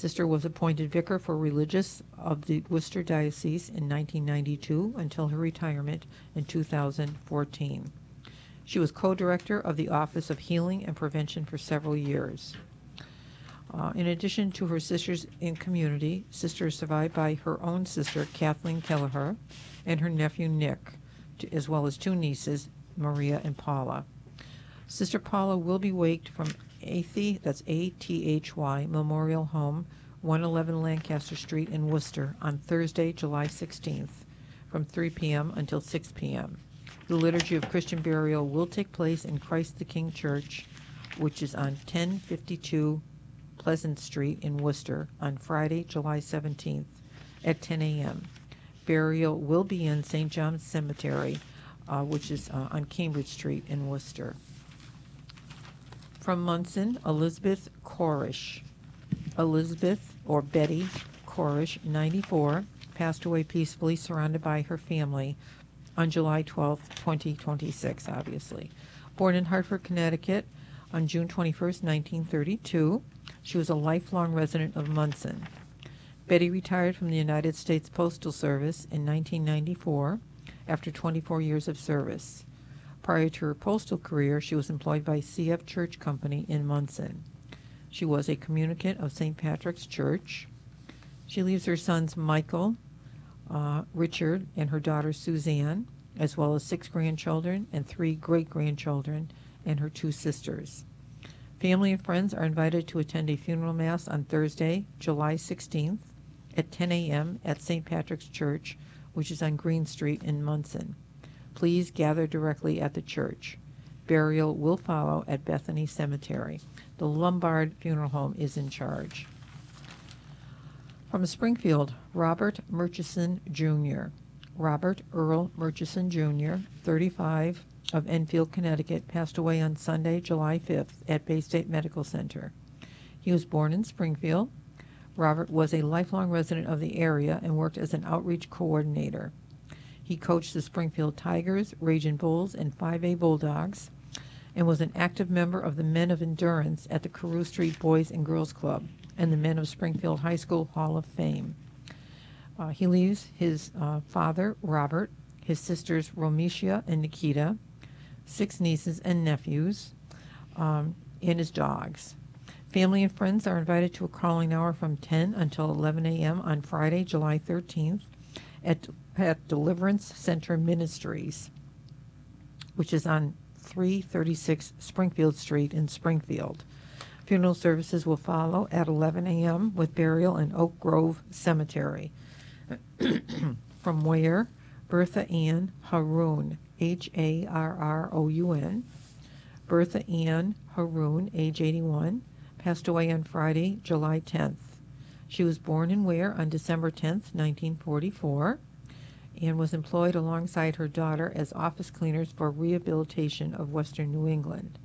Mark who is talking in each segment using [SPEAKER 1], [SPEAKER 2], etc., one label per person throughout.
[SPEAKER 1] Sister was appointed vicar for religious of the Worcester Diocese in 1992 until her retirement in 2014. She was co-director of the Office of Healing and Prevention for several years. In addition to her sisters in community, Sister is survived by her own sister, Kathleen Kelleher, and her nephew, Nick, as well as two nieces, Maria and Paula. Sister Paula will be waked from Athy, that's A-T-H-Y, Memorial Home, 111 Lancaster Street in Worcester on Thursday, July 16th, from 3 p.m. until 6 p.m. The Liturgy of Christian Burial will take place in Christ the King Church, which is on 1052 Pleasant Street in Worcester on Friday, July 17th at 10 a.m. Burial will be in St. John's Cemetery, which is on Cambridge Street in Worcester. From Munson, Elizabeth Korish. Elizabeth, or Betty Korish, 94, passed away peacefully surrounded by her family on July 12, 2026, obviously. Born in Hartford, Connecticut on June 21, 1932, she was a lifelong resident of Munson. Betty retired from the United States Postal Service in 1994 after 24 years of service. Prior to her postal career, she was employed by CF Church Company in Munson. She was a communicant of St. Patrick's Church. She leaves her sons Michael, Richard, and her daughter Suzanne, as well as 6 grandchildren and 3 great-grandchildren, and her 2 sisters. Family and friends are invited to attend a funeral mass on Thursday, July 16th at 10 a.m. at St. Patrick's Church, which is on Green Street in Munson. Please gather directly at the church. Burial will follow at Bethany Cemetery. The Lombard Funeral Home is in charge. From Springfield, Robert Murchison Jr. Robert Earl Murchison Jr., 35, of Enfield, Connecticut, passed away on Sunday, July 5th at Bay State Medical Center. He was born in Springfield. Robert was a lifelong resident of the area and worked as an outreach coordinator. He coached the Springfield Tigers, Ragin' Bulls, and 5A Bulldogs, and was an active member of the Men of Endurance at the Carew Street Boys and Girls Club and the Men of Springfield High School Hall of Fame. He leaves his father, Robert, his sisters, Romesia and Nikita, 6 nieces and nephews, and his dogs. Family and friends are invited to a calling hour from 10 until 11 a.m. on Friday, July 13th at Deliverance Center Ministries, which is on 336 Springfield Street in Springfield. Funeral services will follow at 11 a.m. with burial in Oak Grove Cemetery. From Ware, Bertha Ann Haroun, Harroun. Bertha Ann Haroun, age 81, passed away on Friday, July 10th. She was born in Ware on December 10th, 1944, and was employed alongside her daughter as office cleaners for rehabilitation of Western New England.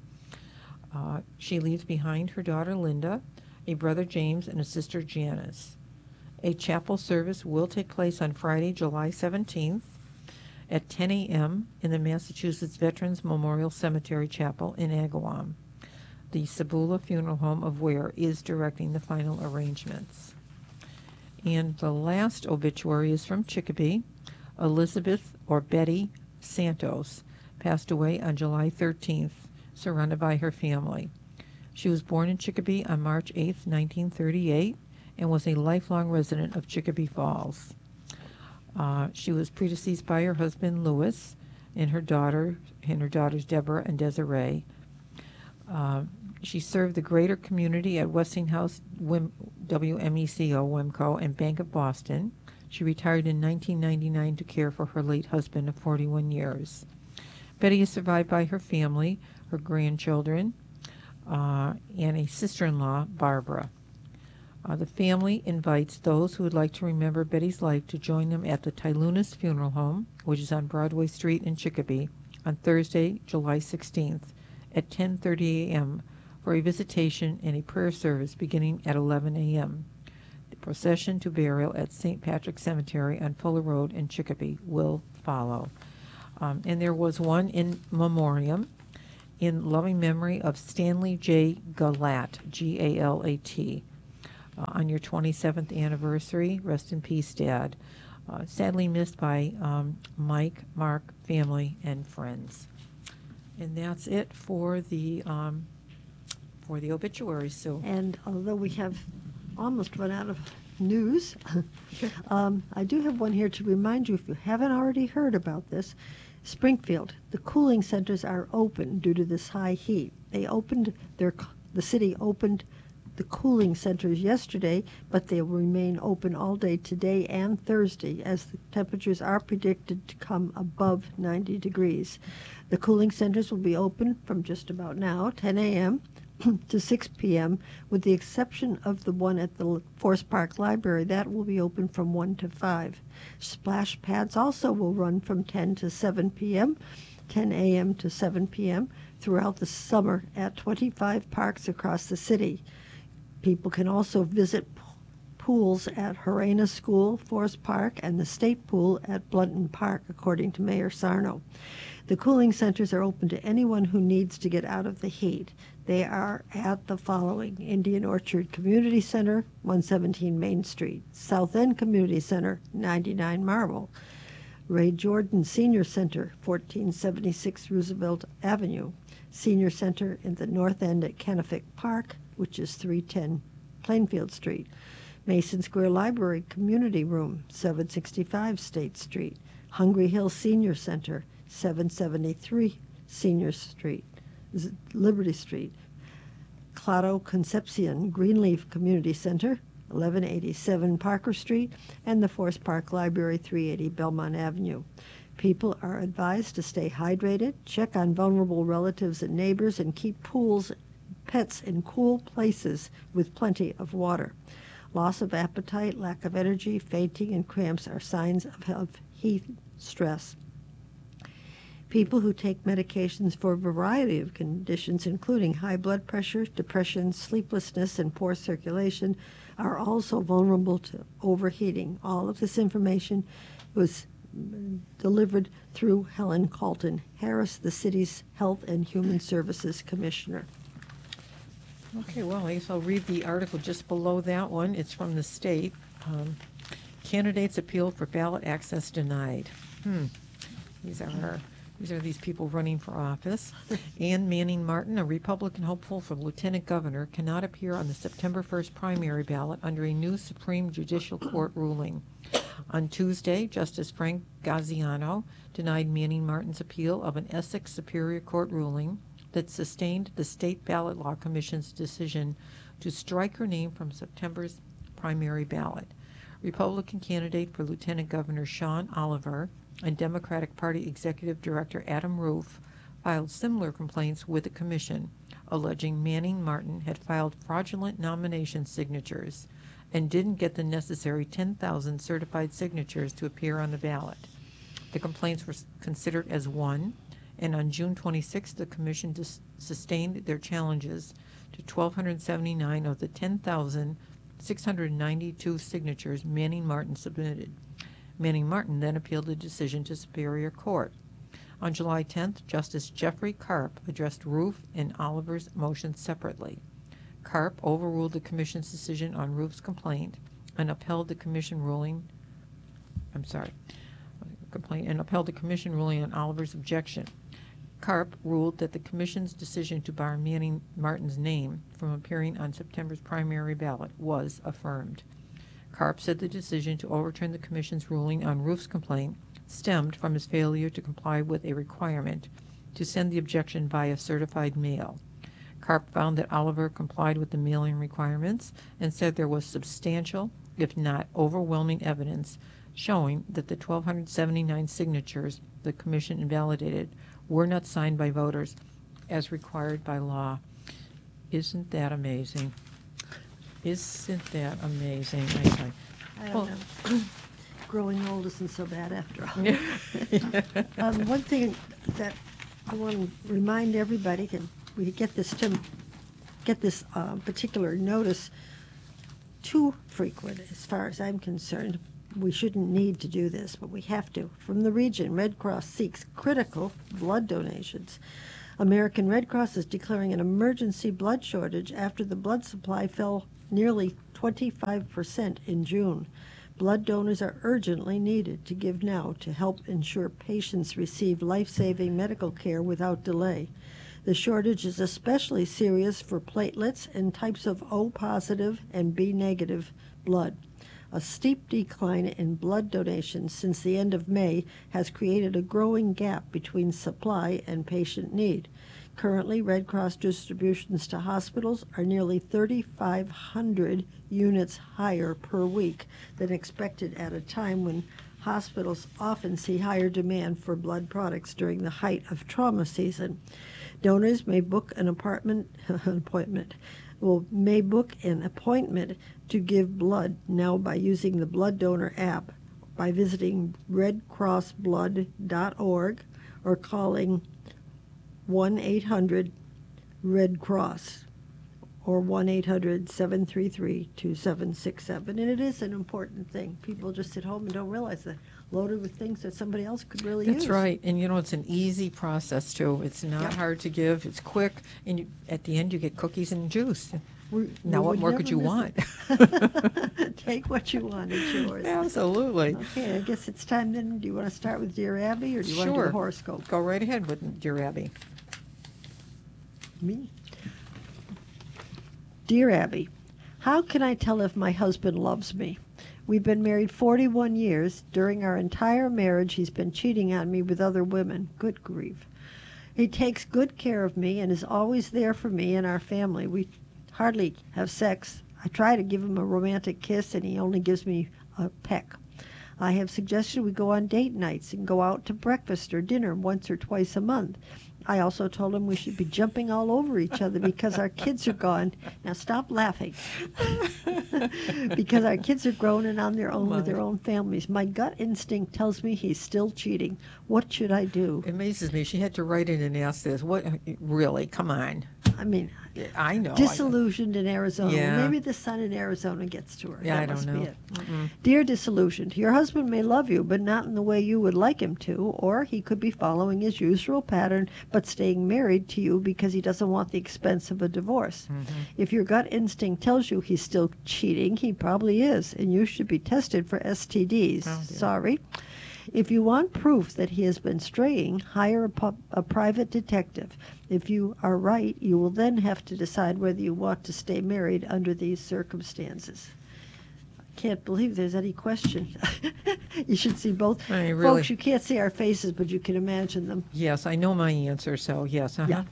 [SPEAKER 1] She leaves behind her daughter Linda, a brother James, and a sister Janice. A chapel service will take place on Friday, July 17th at 10 a.m. in the Massachusetts Veterans Memorial Cemetery Chapel in Agawam. The Sabula Funeral Home of Ware is directing the final arrangements. And the last obituary is from Chicopee. Elizabeth, or Betty Santos, passed away on July 13th, surrounded by her family. She was born in Chicopee on March 8, 1938, and was a lifelong resident of Chicopee Falls. She was predeceased by her husband, Louis, and her daughters, Deborah and Desiree. She served the greater community at Westinghouse, WMECO, WEMCO, and Bank of Boston. She retired in 1999 to care for her late husband of 41 years. Betty is survived by her family, her grandchildren, and a sister-in-law, Barbara. The family invites those who would like to remember Betty's life to join them at the Tylunas Funeral Home, which is on Broadway Street in Chicopee, on Thursday, July 16th at 10:30 a.m. for a visitation and a prayer service beginning at 11 a.m. The procession to burial at St. Patrick's Cemetery on Fuller Road in Chicopee will follow. And there was one in memoriam in loving memory of Stanley J. Galat, G-A-L-A-T. on your 27th anniversary. Rest in peace, Dad. Sadly missed by Mike, Mark, family, and friends. And that's it for the obituaries. So,
[SPEAKER 2] And although we have almost run out of news, I do have one here to remind you, if you haven't already heard about this. Springfield, the cooling centers are open due to this high heat. The city opened the cooling centers yesterday, but they will remain open all day today and Thursday as the temperatures are predicted to come above 90 degrees. The cooling centers will be open from just about now, 10 a.m. to 6 p.m., with the exception of the one at the Forest Park Library. That will be open from 1 to 5. Splash pads also will run from 10 to 7 p.m., 10 a.m. to 7 p.m. throughout the summer at 25 parks across the city. People can also visit pools at Harena School, Forest Park, and the State Pool at Blunton Park, according to Mayor Sarno. The cooling centers are open to anyone who needs to get out of the heat. They are at the following: Indian Orchard Community Center, 117 Main Street; South End Community Center, 99 Marble; Ray Jordan Senior Center, 1476 Roosevelt Avenue; Senior Center in the North End at Kennefic Park, which is 310 Plainfield Street; Mason Square Library Community Room, 765 State Street; Hungry Hill Senior Center, 773 Senior Street, Liberty Street; Claro Concepcion Greenleaf Community Center, 1187 Parker Street; and the Forest Park Library, 380 Belmont Avenue. People are advised to stay hydrated, check on vulnerable relatives and neighbors, and keep pets in cool places with plenty of water. Loss of appetite, lack of energy, fainting, and cramps are signs of heat stress. People who take medications for a variety of conditions, including high blood pressure, depression, sleeplessness, and poor circulation, are also vulnerable to overheating. All of this information was delivered through Helen Calton Harris, the city's Health and Human Services Commissioner.
[SPEAKER 1] okay, well, I guess I'll read the article just below that one. It's from the state. Candidates appeal for ballot access denied. These are these people running for office. Ann Manning Martin, a Republican hopeful for lieutenant governor, cannot appear on the September 1st primary ballot under a new Supreme Judicial Court ruling. On Tuesday, Justice Frank Gaziano denied Manning Martin's appeal of an Essex Superior Court ruling that sustained the State Ballot Law Commission's decision to strike her name from September's primary ballot. Republican candidate for Lieutenant Governor Sean Oliver and Democratic Party Executive Director Adam Roof filed similar complaints with the commission, alleging Manning Martin had filed fraudulent nomination signatures and didn't get the necessary 10,000 certified signatures to appear on the ballot. The complaints were considered as one, and on June 26th, the commission sustained their challenges to 1,279 of the 10,692 signatures Manning Martin submitted. Manning Martin then appealed the decision to Superior Court. On July 10th, Justice Jeffrey Karp addressed Roof and Oliver's motions separately. Karp overruled the commission's decision on Roof's complaint and upheld the commission ruling on Oliver's objection. Karp ruled that the commission's decision to bar Manning Martin's name from appearing on September's primary ballot was affirmed. Karp said the decision to overturn the commission's ruling on Roof's complaint stemmed from his failure to comply with a requirement to send the objection via certified mail. Karp found that Oliver complied with the mailing requirements and said there was substantial, if not overwhelming, evidence showing that the 1,279 signatures the commission invalidated were not signed by voters as required by law. Isn't that amazing? Isn't that amazing?
[SPEAKER 2] I don't know. Growing old isn't so bad after all. One thing that I want to remind everybody, and we get this particular notice too frequent as far as I'm concerned. We shouldn't need to do this, but we have to. From the region, Red Cross seeks critical blood donations. American Red Cross is declaring an emergency blood shortage after the blood supply fell nearly 25% in June. Blood donors are urgently needed to give now to help ensure patients receive life-saving medical care without delay. The shortage is especially serious for platelets and types of O positive and B negative blood. A steep decline in blood donations since the end of May has created a growing gap between supply and patient need. Currently, Red Cross distributions to hospitals are nearly 3,500 units higher per week than expected at a time when hospitals often see higher demand for blood products during the height of trauma season. Donors may book an appointment to give blood now by using the Blood Donor app, by visiting redcrossblood.org or calling 1-800-RED-CROSS or 1-800-733-2767. And it is an important thing. People just sit home and don't realize that loaded with things that somebody else could really use.
[SPEAKER 1] That's right. And, it's an easy process, too. It's not hard to give. It's quick. And at the end, you get cookies and juice. Now, what more could you want?
[SPEAKER 2] Take what you want. It's yours.
[SPEAKER 1] Absolutely.
[SPEAKER 2] Okay, I guess it's time then. Do you want to start with Dear Abby or do you want to do the horoscope?
[SPEAKER 1] Go right ahead with Dear Abby.
[SPEAKER 2] Me? Dear Abby, how can I tell if my husband loves me? We've been married 41 years. During our entire marriage, he's been cheating on me with other women. Good grief. He takes good care of me and is always there for me and our family. We hardly have sex. I try to give him a romantic kiss, and he only gives me a peck. I have suggested we go on date nights and go out to breakfast or dinner once or twice a month. I also told him we should be jumping all over each other because our kids are gone. Now stop laughing. Because our kids are grown and on their own with their own families. My gut instinct tells me he's still cheating. What should I do?
[SPEAKER 1] It amazes me. She had to write in and ask this. What? Really? Come on.
[SPEAKER 2] I mean,
[SPEAKER 1] I know.
[SPEAKER 2] Disillusioned in Arizona.
[SPEAKER 1] Yeah.
[SPEAKER 2] Maybe the sun in Arizona gets to her.
[SPEAKER 1] Yeah,
[SPEAKER 2] that
[SPEAKER 1] I don't
[SPEAKER 2] must
[SPEAKER 1] know.
[SPEAKER 2] Be it. Dear Disillusioned, your husband may love you, but not in the way you would like him to, or he could be following his usual pattern, but staying married to you because he doesn't want the expense of a divorce. If your gut instinct tells you he's still cheating, he probably is, and you should be tested for STDs.
[SPEAKER 1] Oh, dear.
[SPEAKER 2] Sorry. If you want proof that he has been straying, hire a private detective. If you are right, you will then have to decide whether you want to stay married under these circumstances. I can't believe there's any question. You should see both.
[SPEAKER 1] I mean, really.
[SPEAKER 2] Folks, you can't see our faces, but you can imagine them.
[SPEAKER 1] Yes, I know my answer, so yes.
[SPEAKER 2] Yeah.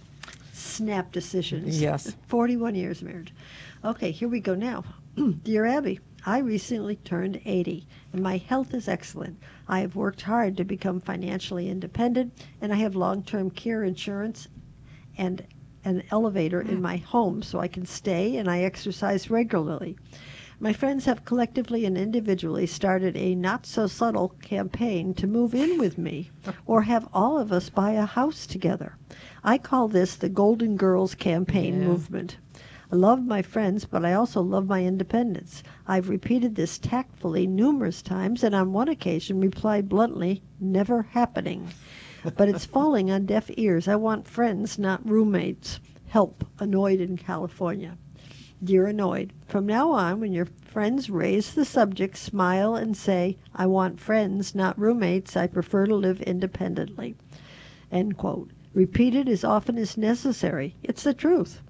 [SPEAKER 2] Snap decisions.
[SPEAKER 1] Yes.
[SPEAKER 2] 41 years married. Okay, here we go now. Dear Abby, I recently turned 80, and my health is excellent. I have worked hard to become financially independent, and I have long-term care insurance and an elevator in my home so I can stay, and I exercise regularly. My friends have collectively and individually started a not-so-subtle campaign to move in with me or have all of us buy a house together. I call this the Golden Girls Campaign movement. I love my friends, but I also love my independence. I've repeated this tactfully numerous times, and on one occasion replied bluntly, never happening. But it's falling on deaf ears. I want friends, not roommates. Help, Annoyed in California. Dear Annoyed, from now on, when your friends raise the subject, smile and say, I want friends, not roommates. I prefer to live independently. End quote. Repeat it as often as necessary. It's the truth.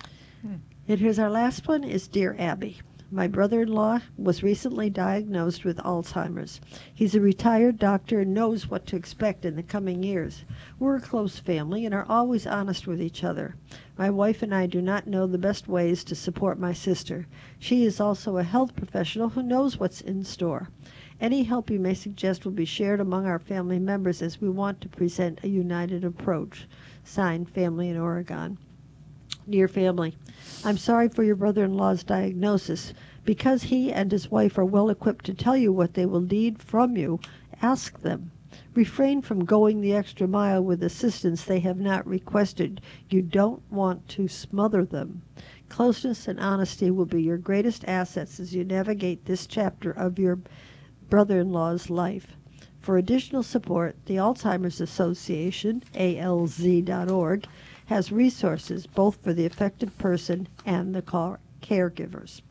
[SPEAKER 2] And here's our last one is Dear Abby. My brother-in-law was recently diagnosed with Alzheimer's. He's a retired doctor and knows what to expect in the coming years. We're a close family and are always honest with each other. My wife and I do not know the best ways to support my sister. She is also a health professional who knows what's in store. Any help you may suggest will be shared among our family members as we want to present a united approach. Signed, Family in Oregon. Dear family, I'm sorry for your brother-in-law's diagnosis. Because he and his wife are well equipped to tell you what they will need from you, ask them. Refrain from going the extra mile with assistance they have not requested. You don't want to smother them. Closeness and honesty will be your greatest assets as you navigate this chapter of your brother-in-law's life. For additional support, the Alzheimer's Association, ALZ.org, has resources both for the affected person and the caregivers.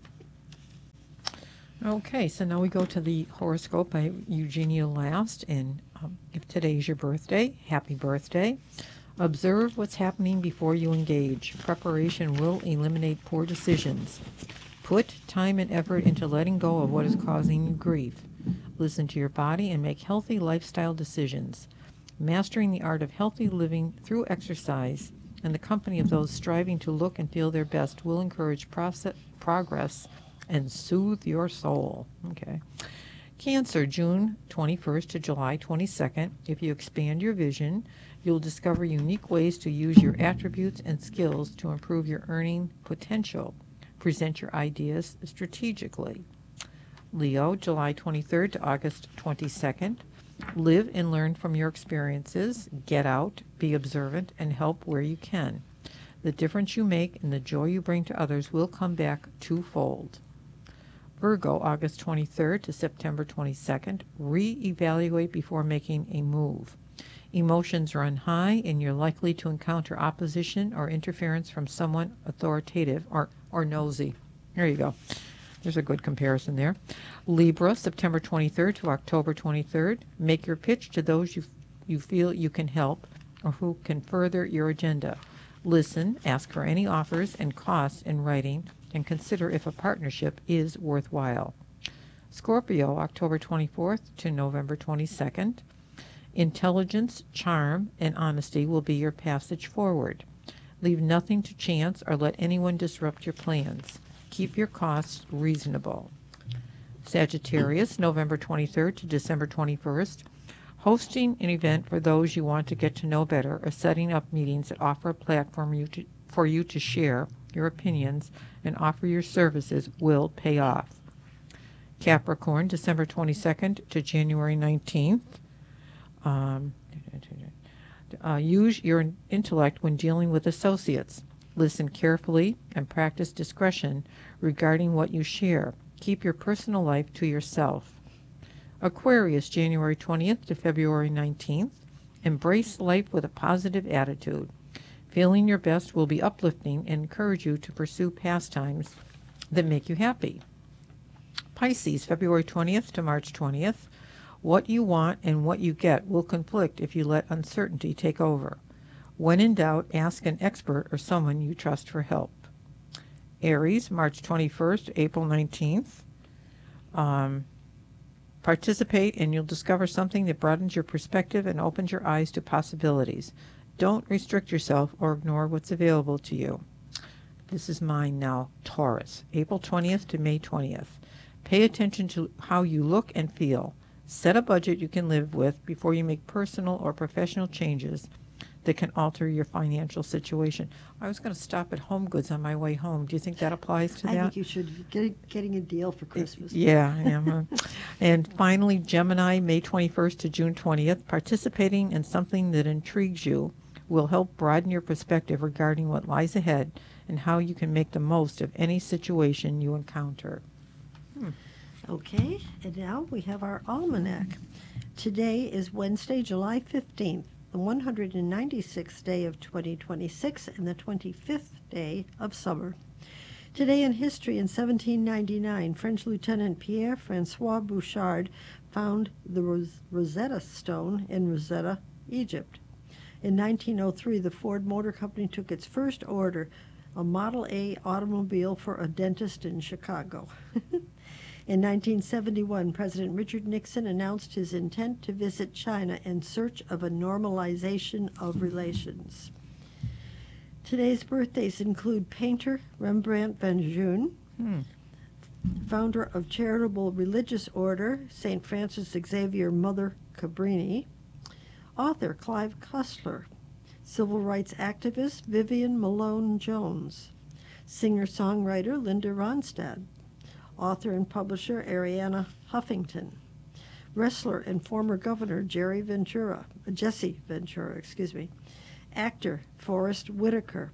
[SPEAKER 1] Okay, so now we go to the horoscope by Eugenia Last. And if today's your birthday, happy birthday. Observe what's happening before you engage. Preparation will eliminate poor decisions. Put time and effort into letting go of what is causing you grief. Listen to your body and make healthy lifestyle decisions. Mastering the art of healthy living through exercise and the company of those striving to look and feel their best will encourage progress and soothe your soul. Okay. Cancer, June 21st to July 22nd. If you expand your vision, you'll discover unique ways to use your attributes and skills to improve your earning potential. Present your ideas strategically. Leo, July 23rd to August 22nd. Live and learn from your experiences. Get out, be observant, and help where you can. The difference you make and the joy you bring to others will come back twofold. Virgo, August 23rd to September 22nd. Re-evaluate before making a move. Emotions run high, and you're likely to encounter opposition or interference from someone authoritative or nosy. There you go. There's a good comparison there. Libra, September 23rd to October 23rd. Make your pitch to those you feel you can help or who can further your agenda. Listen, ask for any offers and costs in writing, and consider if a partnership is worthwhile. Scorpio, October 24th to November 22nd. Intelligence, charm, and honesty will be your passage forward. Leave nothing to chance or let anyone disrupt your plans. Keep your costs reasonable. Sagittarius, November 23rd to December 21st. Hosting an event for those you want to get to know better or setting up meetings that offer a platform for you to share your opinions and offer your services will pay off. Capricorn, December 22nd to January 19th. Use your intellect when dealing with associates. Listen carefully and practice discretion regarding what you share. Keep your personal life to yourself. Aquarius, January 20th to February 19th. Embrace life with a positive attitude. Feeling your best will be uplifting and encourage you to pursue pastimes that make you happy. Pisces, February 20th to March 20th. What you want and what you get will conflict if you let uncertainty take over. When in doubt, ask an expert or someone you trust for help. Aries, March 21st to April 19th. Participate and you'll discover something that broadens your perspective and opens your eyes to possibilities. Don't restrict yourself or ignore what's available to you. This is mine now, Taurus, April 20th to May 20th. Pay attention to how you look and feel. Set a budget you can live with before you make personal or professional changes that can alter your financial situation. I was going to stop at Home Goods on my way home. Do you think that applies to that?
[SPEAKER 2] I think you should be getting a deal for Christmas.
[SPEAKER 1] Yeah, I am. And finally, Gemini, May 21st to June 20th. Participating in something that intrigues you will help broaden your perspective regarding what lies ahead and how you can make the most of any situation you encounter.
[SPEAKER 2] Okay, and now we have our almanac. Today is Wednesday, July 15th, the 196th day of 2026 and the 25th day of summer. Today in history, in 1799, French Lieutenant Pierre-François Bouchard found the Rosetta Stone in Rosetta, Egypt. In 1903, the Ford Motor Company took its first order, a Model A automobile for a dentist in Chicago. In 1971, President Richard Nixon announced his intent to visit China in search of a normalization of relations. Today's birthdays include painter Rembrandt van Rijn, founder of charitable religious order St. Francis Xavier Mother Cabrini, author Clive Cussler, civil rights activist Vivian Malone Jones, singer-songwriter Linda Ronstadt, author and publisher Arianna Huffington, wrestler and former governor Jesse Ventura, actor Forrest Whitaker,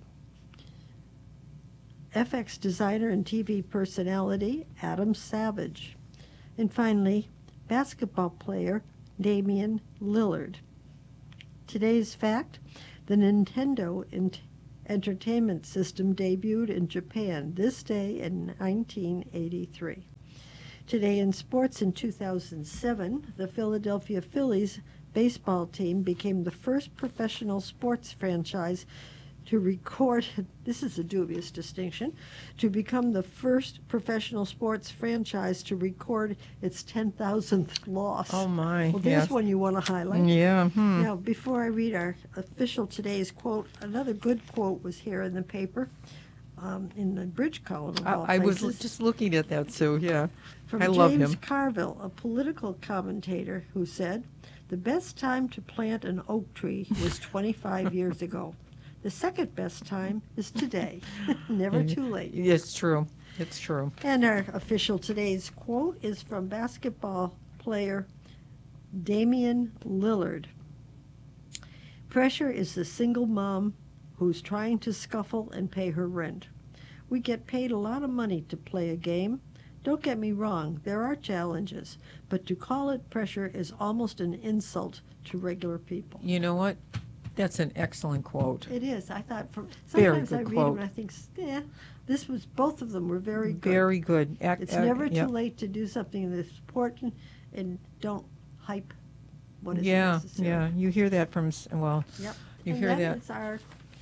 [SPEAKER 2] FX designer and TV personality Adam Savage, and finally, basketball player Damian Lillard. Today's fact, the Nintendo entertainment system debuted in Japan this day in 1983. Today in sports, in 2007, the Philadelphia Phillies baseball team became the first professional sports franchise to record, this is a dubious distinction, to become the first professional sports franchise to record its 10,000th loss.
[SPEAKER 1] Oh, my.
[SPEAKER 2] Well, there's
[SPEAKER 1] yes.
[SPEAKER 2] one you want to highlight.
[SPEAKER 1] Yeah.
[SPEAKER 2] Now, before I read our official today's quote, another good quote was here in the paper, in the bridge column of all
[SPEAKER 1] I was
[SPEAKER 2] places,
[SPEAKER 1] just looking at that, Sue. Yeah.
[SPEAKER 2] from
[SPEAKER 1] I love
[SPEAKER 2] James
[SPEAKER 1] him.
[SPEAKER 2] Carville, a political commentator, who said, "The best time to plant an oak tree was 25 years ago. The second best time is today. Never too late."
[SPEAKER 1] It's true. It's true.
[SPEAKER 2] And our official today's quote is from basketball player Damian Lillard. "Pressure is the single mom who's trying to scuffle and pay her rent. We get paid a lot of money to play a game. Don't get me wrong, there are challenges, but to call it pressure is almost an insult to regular people."
[SPEAKER 1] You know what? That's an excellent quote.
[SPEAKER 2] It is. I thought
[SPEAKER 1] Very
[SPEAKER 2] sometimes I
[SPEAKER 1] good
[SPEAKER 2] read
[SPEAKER 1] quote.
[SPEAKER 2] them and I think, this was, both of them were very good.
[SPEAKER 1] Very good.
[SPEAKER 2] It's never
[SPEAKER 1] yep.
[SPEAKER 2] too late to do something that's important, and don't hype what is
[SPEAKER 1] Yeah,
[SPEAKER 2] necessary.
[SPEAKER 1] yeah. You hear that from, well,
[SPEAKER 2] Yep.
[SPEAKER 1] you
[SPEAKER 2] And
[SPEAKER 1] hear
[SPEAKER 2] that
[SPEAKER 1] that.
[SPEAKER 2] is our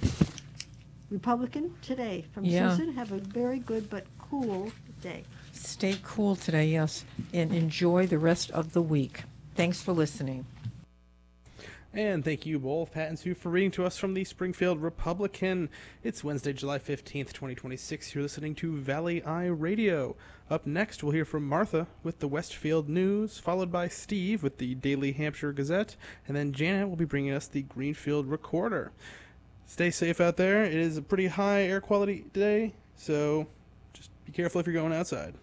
[SPEAKER 2] Republican Today from
[SPEAKER 1] Yeah.
[SPEAKER 2] Susan. Have a very good but cool day.
[SPEAKER 1] Stay cool today, yes, and enjoy the rest of the week. Thanks for listening.
[SPEAKER 3] And thank you both, Pat and Sue, for reading to us from the Springfield Republican. It's Wednesday, July 15th, 2026. You're listening to Valley Eye Radio. Up next, we'll hear from Martha with the Westfield News, followed by Steve with the Daily Hampshire Gazette, and then Janet will be bringing us the Greenfield Recorder. Stay safe out there. It is a pretty high air quality today, so just be careful if you're going outside.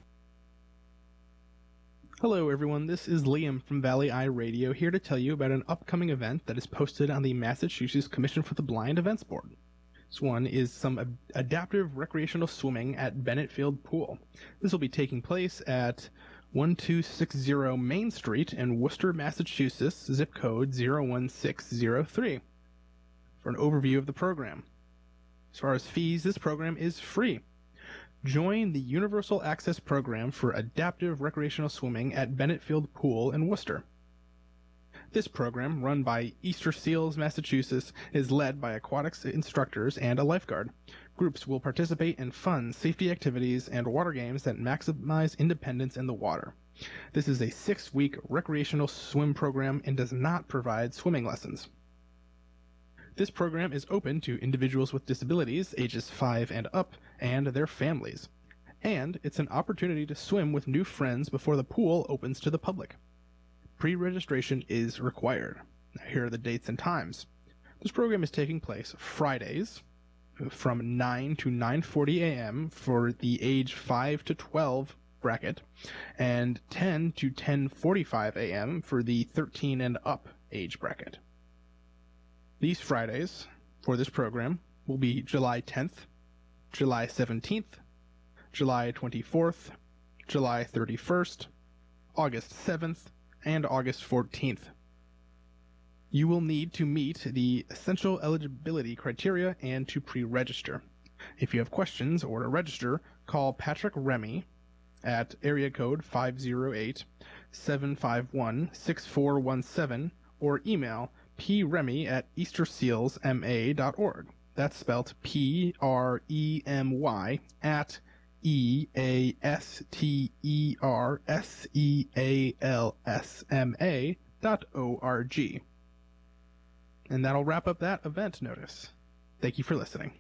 [SPEAKER 3] Hello everyone, this is Liam from Valley Eye Radio, here to tell you about an upcoming event that is posted on the Massachusetts Commission for the Blind Events Board. This one is some adaptive recreational swimming at Bennett Field Pool. This will be taking place at 1260 Main Street in Worcester, Massachusetts, zip code 01603. For an overview of the program. As far as fees, this program is free. Join the Universal Access Program for Adaptive Recreational Swimming at Bennett Field Pool in Worcester. This program, run by Easter Seals, Massachusetts, is led by aquatics instructors and a lifeguard. Groups will participate in fun, safety activities and water games that maximize independence in the water. This is a 6-week recreational swim program and does not provide swimming lessons. This program is open to individuals with disabilities, ages 5 and up, and their families. And it's an opportunity to swim with new friends before the pool opens to the public. Pre-registration is required. Now, here are the dates and times. This program is taking place Fridays from 9 to 9:40 a.m. for the age 5 to 12 bracket, and 10 to 10:45 a.m. for the 13 and up age bracket. These Fridays for this program will be July 10th, July 17th, July 24th, July 31st, August 7th, and August 14th. You will need to meet the essential eligibility criteria and to pre-register. If you have questions or to register, call Patrick Remy at area code 508-751-6417 or email premy@eastersealsma.org. That's spelled PREMY at EASTERSEALSMA.org. And that'll wrap up that event notice. Thank you for listening.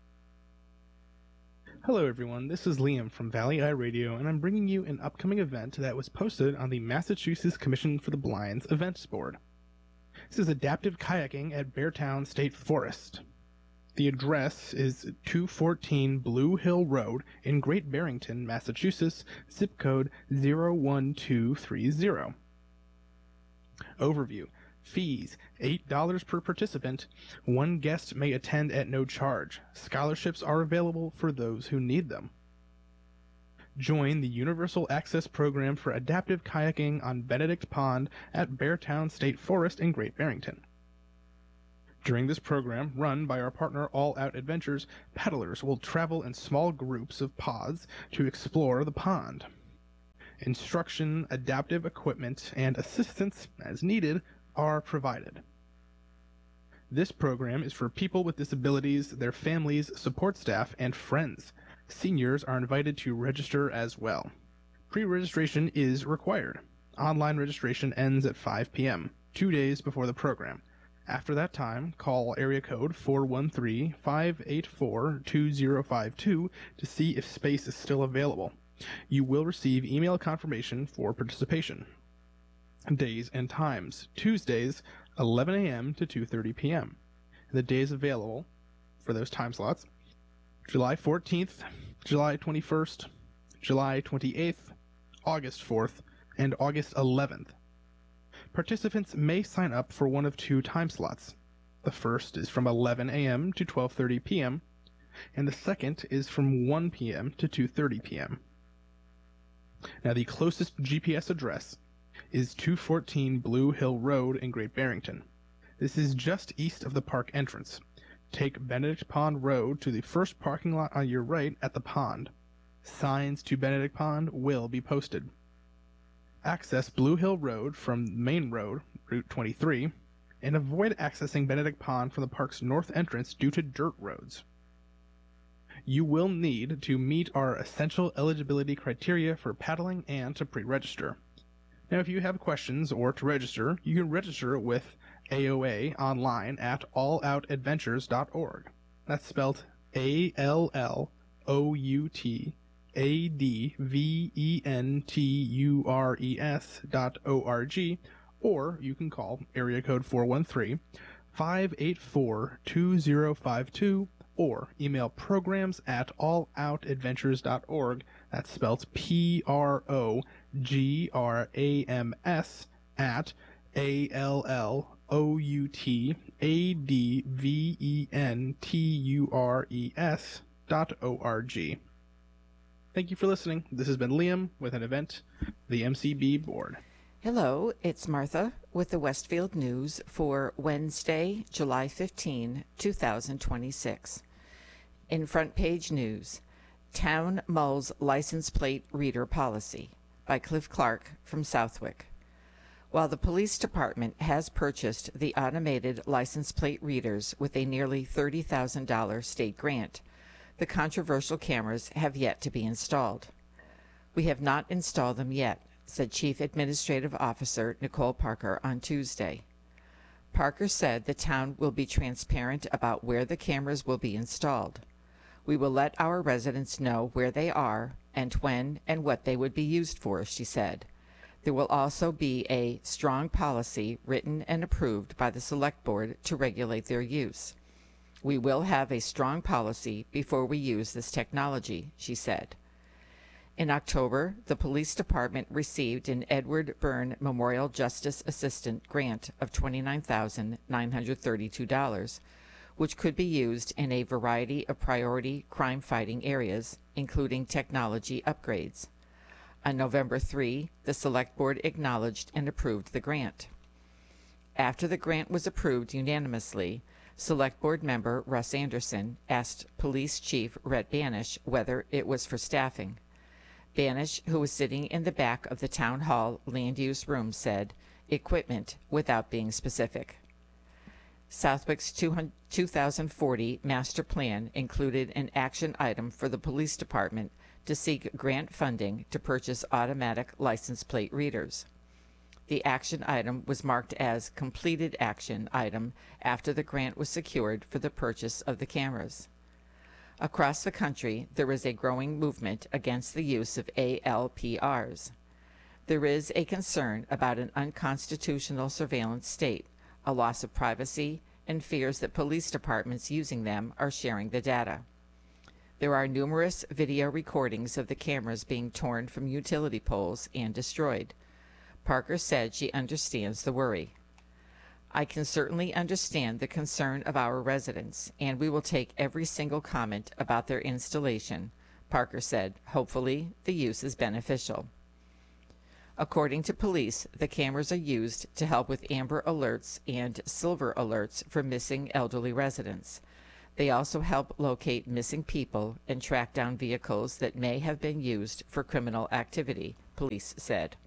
[SPEAKER 3] Hello everyone, this is Liam from Valley Eye Radio, and I'm bringing you an upcoming event that was posted on the Massachusetts Commission for the Blind's events board. This is adaptive kayaking at Beartown State Forest. The address is 214 Blue Hill Road in Great Barrington, Massachusetts, zip code 01230. Overview. Fees, $8 per participant. One guest may attend at no charge. Scholarships are available for those who need them. Join the Universal Access Program for Adaptive Kayaking on Benedict Pond at Beartown State Forest in Great Barrington. During this program, run by our partner All Out Adventures, paddlers will travel in small groups of pods to explore the pond. Instruction, adaptive equipment, and assistance, as needed, are provided. This program is for people with disabilities, their families, support staff, and friends. Seniors are invited to register as well. Pre-registration is required. Online registration ends at 5 p.m., 2 days before the program. After that time, call area code 413-584-2052 to see if space is still available. You will receive email confirmation for participation. Days and times: Tuesdays, 11 a.m. to 2:30 p.m. The days available for those time slots: July 14th, July 21st, July 28th, August 4th, and August 11th. Participants may sign up for one of two time slots. The first is from 11 a.m. to 12:30 p.m., and the second is from 1 p.m. to 2:30 p.m. Now, the closest GPS address is 214 Blue Hill Road in Great Barrington. This is just east of the park entrance. Take Benedict Pond Road to the first parking lot on your right at the pond. Signs to Benedict Pond will be posted. Access Blue Hill Road from Main Road, Route 23, and avoid accessing Benedict Pond from the park's north entrance due to dirt roads. You will need to meet our essential eligibility criteria for paddling and to pre-register. Now, if you have questions or to register, you can register with AOA online at alloutadventures.org. That's spelled ALLOUTADVENTURES.org, or you can call area code 413-584-2052, or email programs at alloutadventures.org. That's spelled PROGRAMS at ALLOUTADVENTURES.org. Thank you for listening. This has been Liam with an event, the MCB Board.
[SPEAKER 4] Hello, it's Martha with the Westfield News for Wednesday, July 15, 2026. In front page news, Town mulls license plate reader policy by Cliff Clark from Southwick. While the police department has purchased the automated license plate readers with a nearly $30,000 state grant, the controversial cameras have yet to be installed. We have not installed them yet, said Chief Administrative Officer Nicole Parker on Tuesday. Parker said the town will be transparent about where the cameras will be installed. We will let our residents know where they are and when and what they would be used for, she said. There will also be a strong policy written and approved by the Select Board to regulate their use. We will have a strong policy before we use this technology, she said. In October, the police department received an Edward Byrne Memorial Justice Assistant grant of $29,932, which could be used in a variety of priority crime-fighting areas, including technology upgrades. On November 3, the Select Board acknowledged and approved the grant. After the grant was approved unanimously, Select Board member Russ Anderson asked Police Chief Rhett Banish whether it was for staffing. Banish, who was sitting in the back of the Town Hall land use room, said, "Equipment," without being specific. Southwick's 2040 master plan included an action item for the police department to seek grant funding to purchase automatic license plate readers. The action item was marked as completed action item after the grant was secured for the purchase of the cameras. Across the country, there is a growing movement against the use of ALPRs. There is a concern about an unconstitutional surveillance state, a loss of privacy, and fears that police departments using them are sharing the data. There are numerous video recordings of the cameras being torn from utility poles and destroyed. Parker said she understands the worry. "I can certainly understand the concern of our residents, and we will take every single comment about their installation," Parker said. "Hopefully, the use is beneficial." According to police, the cameras are used to help with amber alerts and silver alerts for missing elderly residents. They also help locate missing people and track down vehicles that may have been used for criminal activity, police said.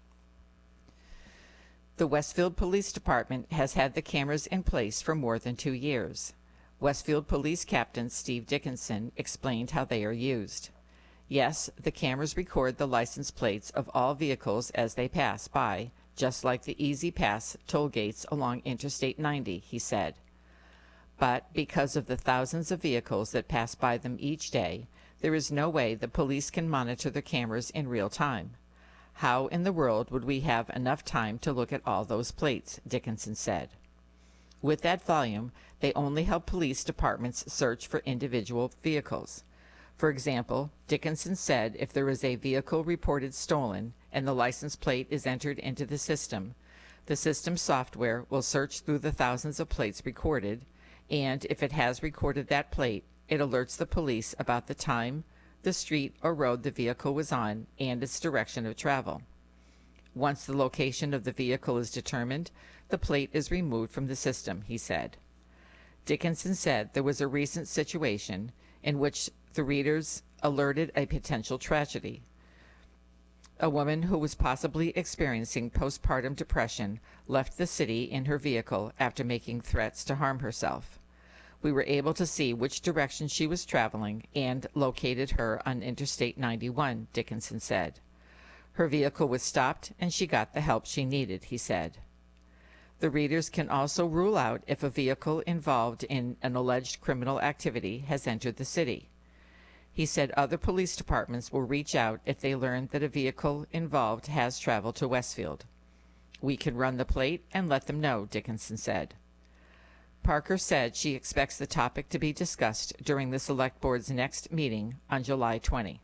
[SPEAKER 4] The Westfield Police Department has had the cameras in place for more than 2 years. Westfield Police Captain Steve Dickinson explained how they are used. Yes, the cameras record the license plates of all vehicles as they pass by, just like the Easy Pass toll gates along Interstate 90, he said. But because of the thousands of vehicles that pass by them each day, there is no way the police can monitor the cameras in real time. How in the world would we have enough time to look at all those plates, Dickinson said. With that volume, they only help police departments search for individual vehicles. For example, Dickinson said if there is a vehicle reported stolen and the license plate is entered into the system software will search through the thousands of plates recorded, and if it has recorded that plate, it alerts the police about the time, the street or road the vehicle was on, and its direction of travel. Once the location of the vehicle is determined, the plate is removed from the system, he said. Dickinson said there was a recent situation in which the readers alerted a potential tragedy. A woman who was possibly experiencing postpartum depression left the city in her vehicle after making threats to harm herself. We were able to see which direction she was traveling and located her on Interstate 91, Dickinson said. Her vehicle was stopped and she got the help she needed, he said. The readers can also rule out if a vehicle involved in an alleged criminal activity has entered the city. He said other police departments will reach out if they learn that a vehicle involved has traveled to Westfield. We can run the plate and let them know, Dickinson said. Parker said she expects the topic to be discussed during the Select Board's next meeting on July 20.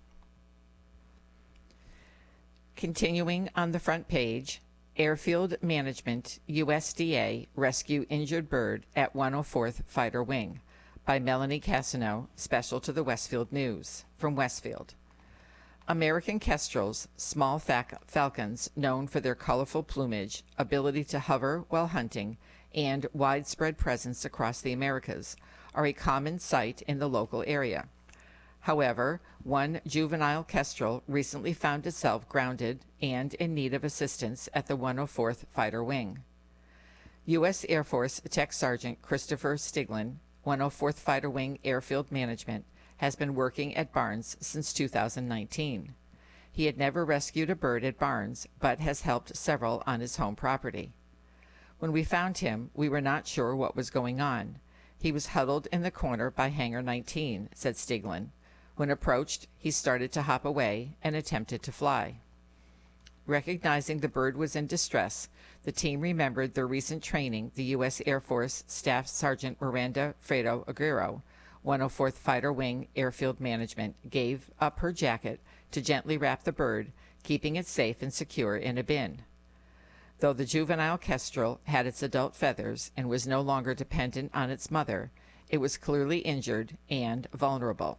[SPEAKER 4] Continuing on the front page, Airfield Management, USDA, rescue injured bird at 104th Fighter Wing, by Melanie Cassino, special to the Westfield News, from Westfield. American kestrels, small falcons known for their colorful plumage, ability to hover while hunting, and widespread presence across the Americas, are a common sight in the local area. However, one juvenile kestrel recently found itself grounded and in need of assistance at the 104th Fighter Wing. U.S. Air Force Tech Sergeant Christopher Stiglin, 104th Fighter Wing Airfield Management, has been working at Barnes since 2019. He had never rescued a bird at Barnes, but has helped several on his home property. When we found him, we were not sure what was going on. He was huddled in the corner by Hangar 19, said Stiglin. When approached, he started to hop away and attempted to fly. Recognizing the bird was in distress, the team remembered the recent training the U.S. Air Force Staff Sergeant Miranda Fredo Aguirre, 104th Fighter Wing Airfield Management, gave up her jacket to gently wrap the bird, keeping it safe and secure in a bin. Though the juvenile kestrel had its adult feathers and was no longer dependent on its mother, it was clearly injured and vulnerable.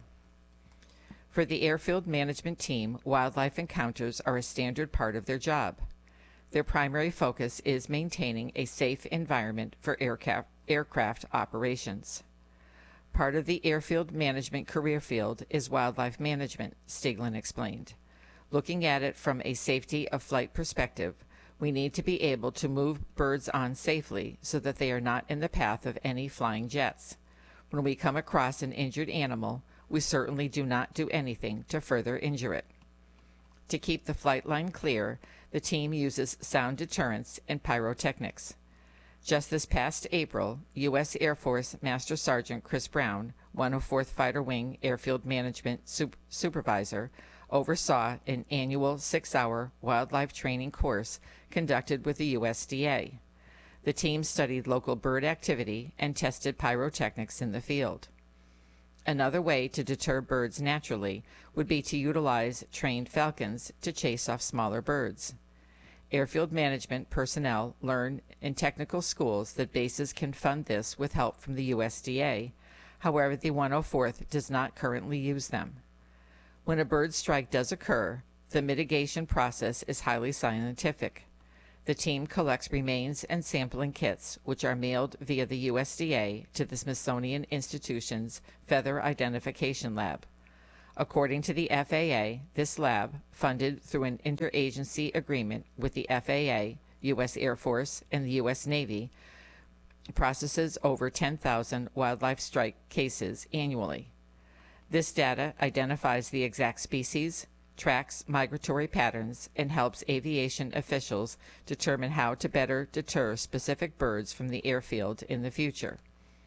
[SPEAKER 4] For the Airfield Management team, wildlife encounters are a standard part of their job. Their primary focus is maintaining a safe environment for aircraft operations. Part of the Airfield Management career field is wildlife management, Stiglin explained. Looking at it from a safety of flight perspective, we need to be able to move birds on safely so that they are not in the path of any flying jets. When we come across an injured animal, we certainly do not do anything to further injure it. To keep the flight line clear, the team uses sound deterrence and pyrotechnics. Just this past April, U.S. Air Force Master Sergeant Chris Brown, 104th Fighter Wing Airfield Management Supervisor, oversaw an annual 6-hour wildlife training course conducted with the USDA. The team studied local bird activity and tested pyrotechnics in the field. Another way to deter birds naturally would be to utilize trained falcons to chase off smaller birds. Airfield management personnel learn in technical schools that bases can fund this with help from the USDA. However, the 104th does not currently use them. When a bird strike does occur, The mitigation process is highly scientific. The team collects remains and sampling kits, which are mailed via the USDA to the Smithsonian Institution's Feather Identification Lab. According to the FAA, this lab, funded through an interagency agreement with the FAA, U.S. Air Force, and the U.S. Navy, processes over 10,000 wildlife strike cases annually. This data identifies the exact species, tracks migratory patterns, and helps aviation officials determine how to better deter specific birds from the airfield in the future.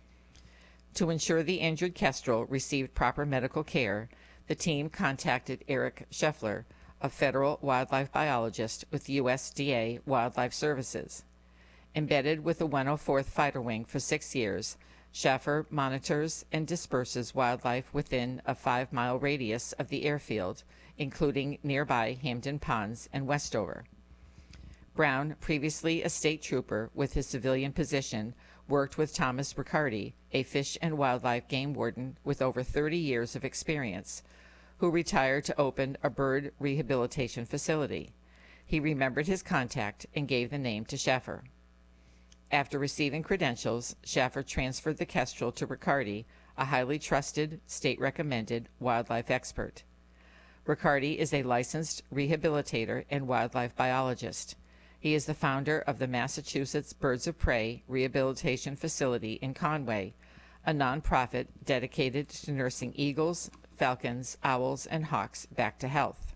[SPEAKER 4] To ensure the injured kestrel received proper medical care, the team contacted Eric Scheffler, a federal wildlife biologist with USDA Wildlife Services. Embedded with the 104th Fighter Wing for 6 years, Schaffer monitors and disperses wildlife within a 5-mile radius of the airfield, including nearby Hampden Ponds and Westover. Brown, previously a state trooper with his civilian position, worked with Thomas Riccardi, a fish and wildlife game warden with over 30 years of experience, who retired to open a bird rehabilitation facility. He remembered his contact and gave the name to Schaffer. After receiving credentials, Schaffer transferred the kestrel to Riccardi, a highly trusted, state-recommended wildlife expert. Riccardi is a licensed rehabilitator and wildlife biologist. He is the founder of the Massachusetts Birds of Prey Rehabilitation Facility in Conway, a nonprofit dedicated to nursing eagles, falcons, owls, and hawks back to health.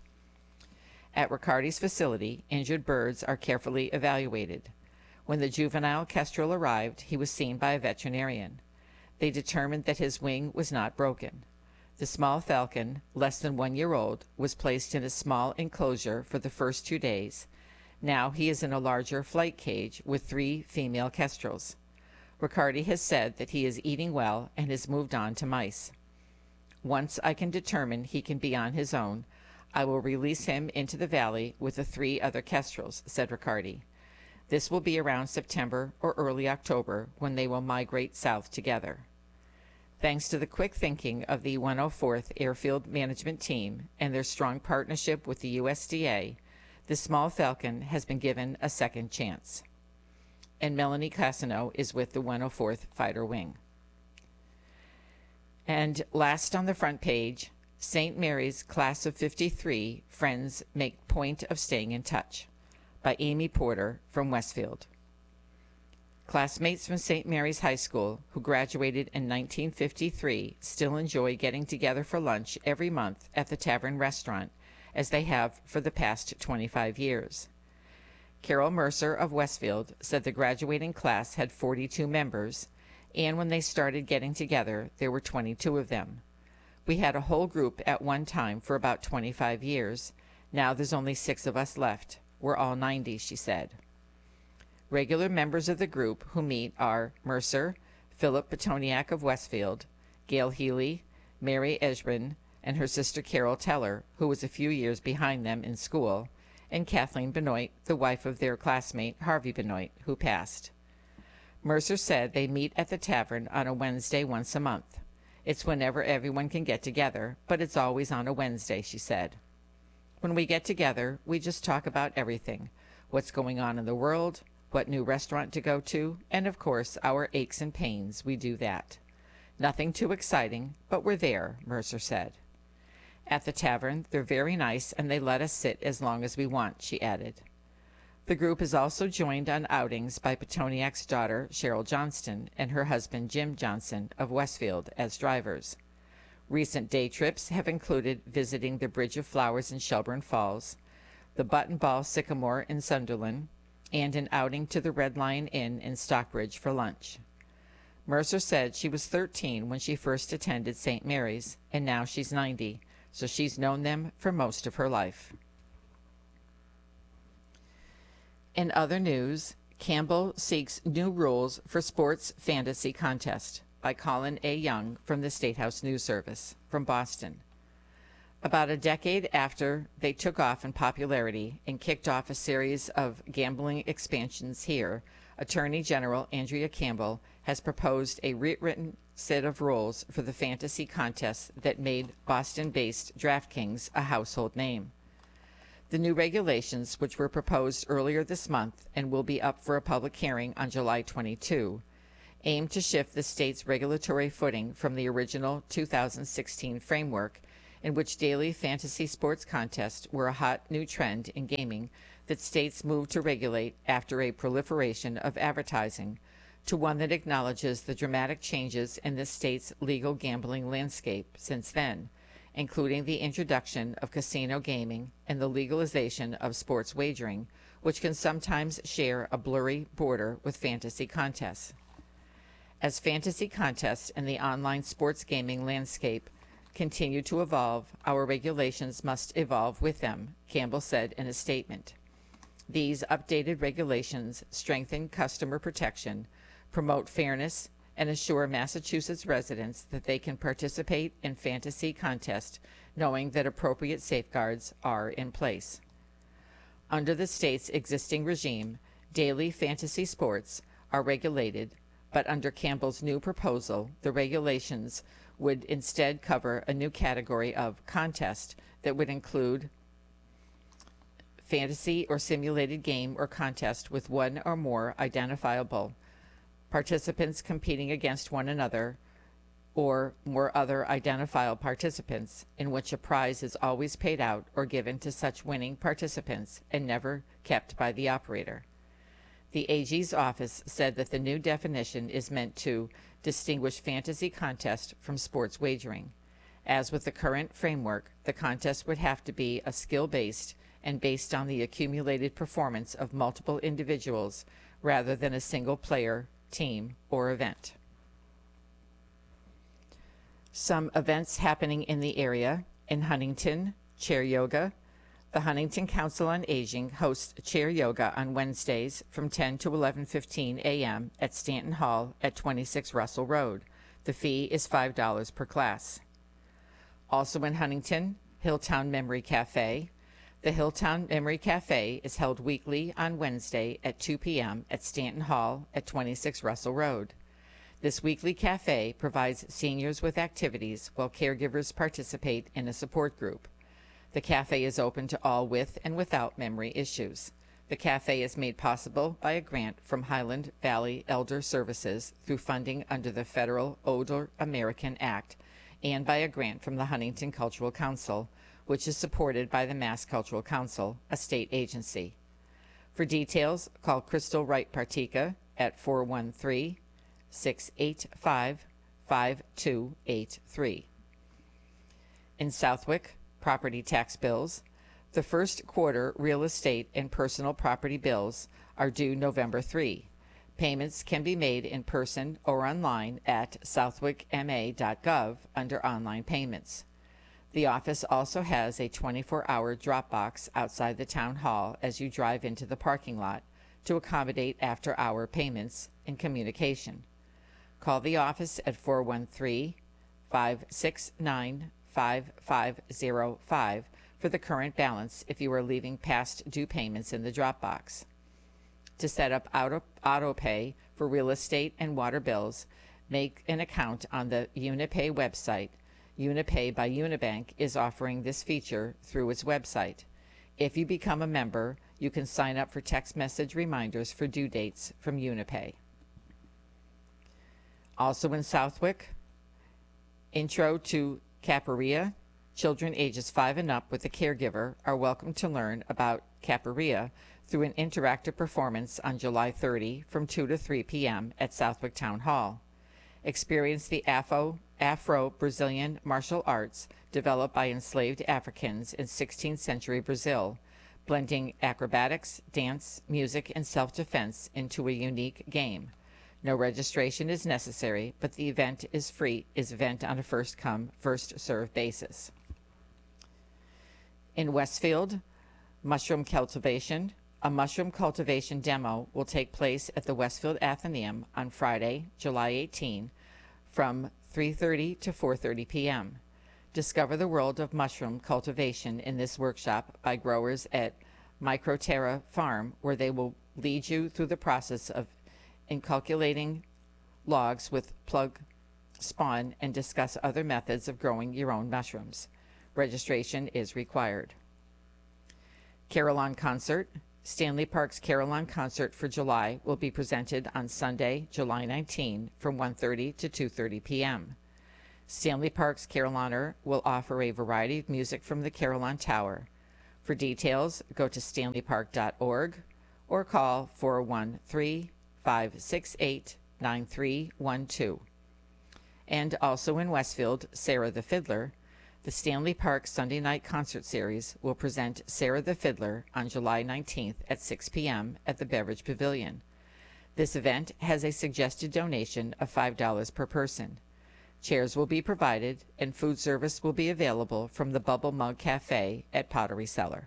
[SPEAKER 4] At Riccardi's facility, injured birds are carefully evaluated. When the juvenile kestrel arrived, he was seen by a veterinarian. They determined that his wing was not broken. The small falcon, less than 1 year old, was placed in a small enclosure for the first 2 days. Now he is in a larger flight cage with 3 female kestrels. Riccardi has said that he is eating well and has moved on to mice. Once I can determine he can be on his own, I will release him into the valley with the 3 other kestrels, said Riccardi. This will be around September or early October when they will migrate south together. Thanks to the quick thinking of the 104th Airfield Management Team and their strong partnership with the USDA, the small falcon has been given a second chance. And Melanie Cassano is with the 104th Fighter Wing. And last on the front page, St. Mary's Class of 53 Friends Make Point of Staying in Touch, by Amy Porter from Westfield. Classmates from St. Mary's High School who graduated in 1953 still enjoy getting together for lunch every month at the Tavern Restaurant, as they have for the past 25 years. Carol Mercer of Westfield said the graduating class had 42 members, and when they started getting together, there were 22 of them. We had a whole group at one time for about 25 years. Now there's only 6 of us left. We're all 90, she said. Regular members of the group who meet are Mercer, Philip Petoniak of Westfield, Gail Healy, Mary Esbrin, and her sister Carol Teller, who was a few years behind them in school, and Kathleen Benoit, the wife of their classmate Harvey Benoit, who passed. Mercer said they meet at the tavern on a Wednesday once a month. It's whenever everyone can get together, but it's always on a Wednesday, she said. When we get together, we just talk about everything, what's going on in the world, what new restaurant to go to, and of course our aches and pains. We do that. Nothing too exciting, but we're there, Mercer said. At the tavern, they're very nice and they let us sit as long as we want, she added. The group is also joined on outings by Petoniak's daughter, Cheryl Johnston, and her husband, Jim Johnson, of Westfield, as drivers. Recent day trips have included visiting the Bridge of Flowers in Shelburne Falls, the Button Ball Sycamore in Sunderland, and an outing to the Red Lion Inn in Stockbridge for lunch. Mercer said she was 13 when she first attended St. Mary's, and now she's 90, so she's known them for most of her life. In other news, Campbell seeks new rules for sports fantasy contest, by Colin A. Young from the State House News Service, from Boston. About a decade after they took off in popularity and kicked off a series of gambling expansions here, Attorney General Andrea Campbell has proposed a rewritten set of rules for the fantasy contests that made Boston-based DraftKings a household name. The new regulations, which were proposed earlier this month and will be up for a public hearing on July 22, aim to shift the state's regulatory footing from the original 2016 framework, in which daily fantasy sports contests were a hot new trend in gaming that states moved to regulate after a proliferation of advertising, to one that acknowledges the dramatic changes in the state's legal gambling landscape since then, including the introduction of casino gaming and the legalization of sports wagering, which can sometimes share a blurry border with fantasy contests. As fantasy contests and the online sports gaming landscape continue to evolve, our regulations must evolve with them, Campbell said in a statement. These updated regulations strengthen customer protection, promote fairness, and assure Massachusetts residents that they can participate in fantasy contests knowing that appropriate safeguards are in place. Under the state's existing regime, daily fantasy sports are regulated, but under Campbell's new proposal, the regulations would instead cover a new category of contest that would include fantasy or simulated game or contest with one or more identifiable participants competing against one another, or more other identifiable participants, in which a prize is always paid out or given to such winning participants and never kept by the operator. The AG's office said that the new definition is meant to distinguish fantasy contest from sports wagering. As with the current framework, the contest would have to be a skill-based and based on the accumulated performance of multiple individuals rather than a single player, team, or event. Some events happening in the area: in Huntington, chair yoga. The Huntington Council on Aging hosts chair yoga on Wednesdays from 10 to 11:15 a.m. at Stanton Hall at 26 Russell Road. The fee is $5 per class. Also in Huntington, Hilltown Memory Cafe. The Hilltown Memory Cafe is held weekly on Wednesday at 2 p.m. at Stanton Hall at 26 Russell Road. This weekly cafe provides seniors with activities while caregivers participate in a support group. The cafe is open to all with and without memory issues. The cafe is made possible by a grant from Highland Valley Elder Services through funding under the Federal Older American Act and by a grant from the Huntington Cultural Council, which is supported by the Mass Cultural Council, a state agency. For details, call Crystal Wright Partika at 413-685-5283. In Southwick, property tax bills. The first quarter real estate and personal property bills are due November 3. Payments can be made in person or online at southwickma.gov under online payments. The office also has a 24-hour drop box outside the town hall as you drive into the parking lot to accommodate after-hour payments and communication. Call the office at 413-569-5505 for the current balance if you are leaving past due payments in the drop box. To set up auto pay for real estate and water bills, make an account on the Unipay website. Unipay by Unibank is offering this feature through its website. If you become a member, you can sign up for text message reminders for due dates from Unipay. Also in Southwick, Intro to Capoeira. Children ages 5 and up with a caregiver are welcome to learn about Capoeira through an interactive performance on July 30 from 2 to 3 p.m. at Southwick Town Hall. Experience the Afro-Brazilian martial arts developed by enslaved Africans in 16th century Brazil, blending acrobatics, dance, music, and self-defense into a unique game. No registration is necessary, but the event is free, on a first-come, first-served basis. In Westfield, mushroom cultivation. A mushroom cultivation demo will take place at the Westfield Athenaeum on Friday, July 18, from 3:30 to 4:30 p.m. Discover the world of mushroom cultivation in this workshop by growers at Microterra Farm, where they will lead you through the process of inculcating logs with plug spawn and discuss other methods of growing your own mushrooms. Registration is required. Carillon Concert. Stanley Park's Carillon Concert for July will be presented on Sunday, July 19 from 1:30 to 2:30 p.m. Stanley Park's Carillonneur will offer a variety of music from the Carillon Tower. For details, go to stanleypark.org or call 413-568-9312. And also in Westfield, Sarah the Fiddler. The Stanley Park Sunday Night Concert Series will present Sarah the Fiddler on July 19th at 6 p.m. at the Beverage Pavilion. This event has a suggested donation of $5 per person. Chairs will be provided and food service will be available from the Bubble Mug Cafe at Pottery Cellar.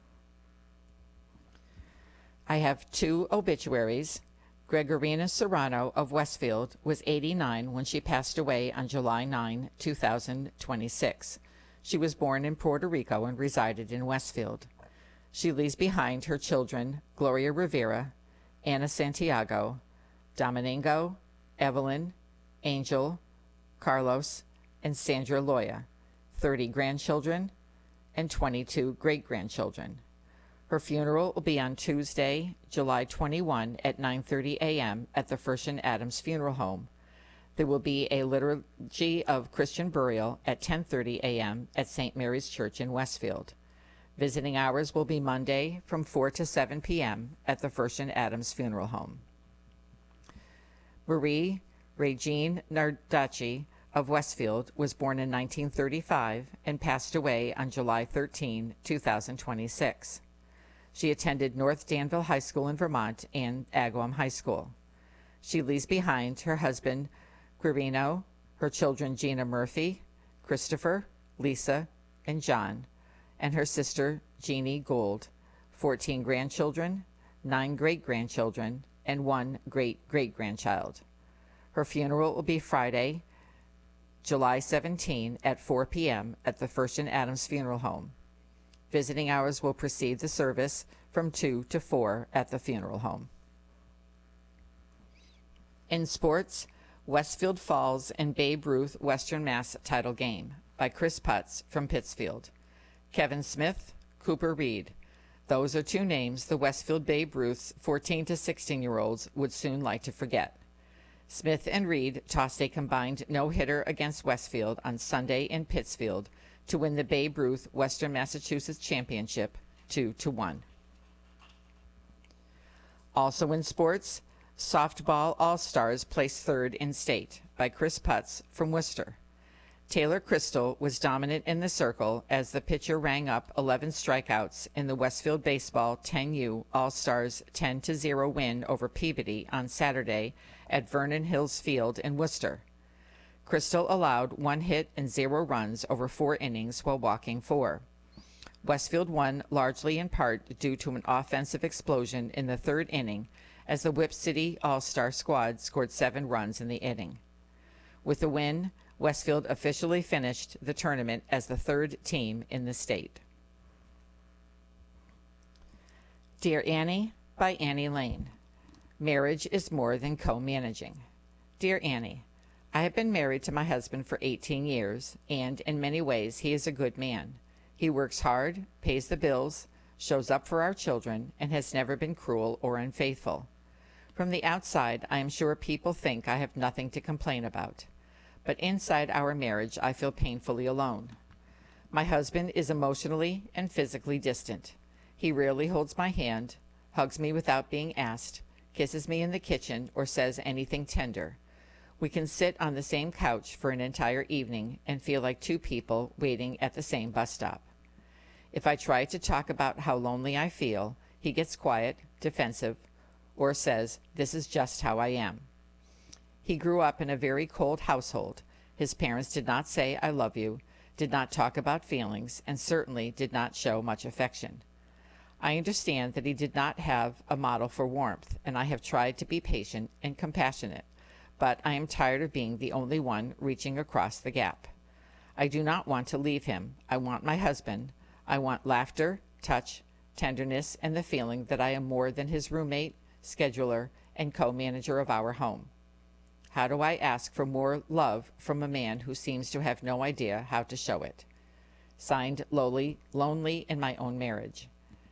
[SPEAKER 4] I have two obituaries. Gregorina Serrano of Westfield was 89 when she passed away on July 9, 2026. She was born in Puerto Rico and resided in Westfield. She leaves behind her children Gloria Rivera, Anna Santiago, Domingo, Evelyn, Angel, Carlos, and Sandra Loya, 30 grandchildren, and 22 great-grandchildren. Her funeral will be on Tuesday, July 21 at 9:30 a.m. at the First and Adams Funeral Home. There will be a liturgy of Christian burial at 10:30 a.m. at St. Mary's Church in Westfield. Visiting hours will be Monday from 4 to 7 p.m. at the First and Adams Funeral Home. Marie Regine Nardacci of Westfield was born in 1935 and passed away on July 13, 2026. She attended North Danville High School in Vermont and Agawam High School. She leaves behind her husband, Quirino, her children Gina Murphy, Christopher, Lisa, and John, and her sister Jeannie Gould, 14 grandchildren, 9 great-grandchildren, and 1 great-great-grandchild. Her funeral will be Friday, July 17 at 4 p.m. at the First and Adams Funeral Home. Visiting hours will precede the service from 2 to 4 at the funeral home. In sports, Westfield Falls and Babe Ruth Western Mass title game by Chris Putz from Pittsfield. Kevin Smith, Cooper Reed. Those are two names the Westfield Babe Ruth's 14 to 16-year-olds would soon like to forget. Smith and Reed tossed a combined no-hitter against Westfield on Sunday in Pittsfield to win the Babe Ruth Western Massachusetts Championship 2-1. Also in sports, Softball All-Stars placed third in state by Chris Putz from Worcester. Taylor Crystal was dominant in the circle as the pitcher rang up 11 strikeouts in the Westfield Baseball 10U All-Stars 10-0 win over Peabody on Saturday at Vernon Hills Field in Worcester. Crystal allowed 1 hit and 0 runs over 4 innings while walking 4. Westfield won largely in part due to an offensive explosion in the third inning as the Whip City All-Star squad scored 7 runs in the inning. With the win, Westfield officially finished the tournament as the third team in the state. Dear Annie by Annie Lane. Marriage is more than co-managing. Dear Annie, I have been married to my husband for 18 years, and in many ways he is a good man. He works hard, pays the bills, shows up for our children, and has never been cruel or unfaithful. From the outside, I am sure people think I have nothing to complain about. But inside our marriage, I feel painfully alone. My husband is emotionally and physically distant. He rarely holds my hand, hugs me without being asked, kisses me in the kitchen, or says anything tender. We can sit on the same couch for an entire evening and feel like two people waiting at the same bus stop. If I try to talk about how lonely I feel, he gets quiet, defensive, or says, "This is just how I am." He grew up in a very cold household. His parents did not say, "I love you," did not talk about feelings, and certainly did not show much affection. I understand that he did not have a model for warmth, and I have tried to be patient and compassionate, but I am tired of being the only one reaching across the gap. I do not want to leave him. I want my husband. I want laughter, touch, tenderness, and the feeling that I am more than his roommate, scheduler, and co-manager of our home. How do I ask for more love from a man who seems to have no idea how to show it? Signed, Lonely in My Own Marriage.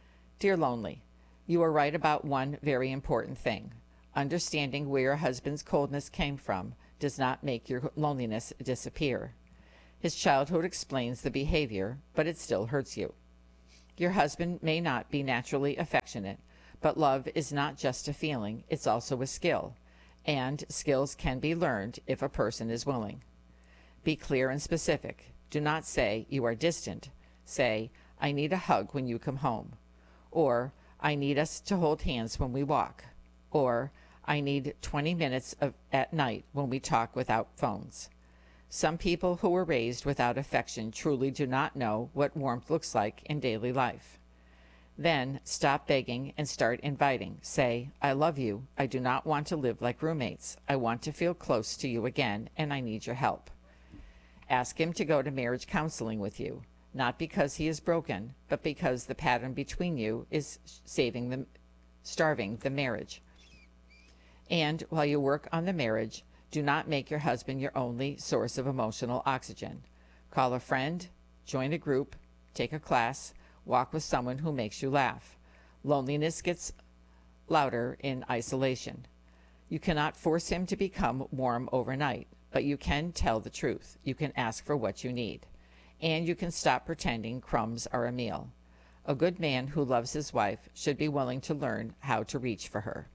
[SPEAKER 4] Dear Lonely, you are right about one very important thing. Understanding where your husband's coldness came from does not make your loneliness disappear. His childhood explains the behavior, but it still hurts you. Your husband may not be naturally affectionate, but love is not just a feeling, it's also a skill, and skills can be learned if a person is willing. Be clear and specific. Do not say you are distant. Say, I need a hug when you come home. Or, I need us to hold hands when we walk. Or, I need 20 minutes at night when we talk without phones. Some people who were raised without affection truly do not know what warmth looks like in daily life. Then stop begging and start inviting. Say, I love you. I do not want to live like roommates. I want to feel close to you again, and I need your help. Ask him to go to marriage counseling with you, not because he is broken, but because the pattern between you is starving the marriage. And while you work on the marriage, do not make your husband your only source of emotional oxygen. Call a friend, join a group, take a class, walk with someone who makes you laugh. Loneliness gets louder in isolation. You cannot force him to become warm overnight, but you can tell the truth. You can ask for what you need. And you can stop pretending crumbs are a meal. A good man who loves his wife should be willing to learn how to reach for her.